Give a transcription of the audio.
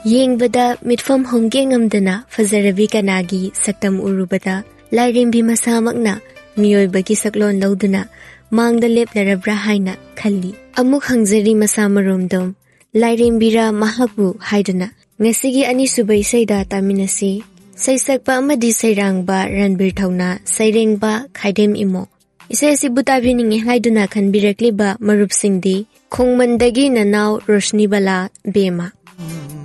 येंबदा मिटफम होंगे ngamdana fazarabi kanagi saktam urubada lairimbi masamagna miyoibagi saklon lauduna mangda leplarabra haina khalli amuk hangzari masamaromdom lairimbira mahabu haiduna ngasigi ani subai saida taminasi saisakpa amadi sairangba ranbir thauna sairengba khaidem imo isai sibuta biningi haiduna khanbirakliba marupsingdi khongmandagi nanaw roshni bala bema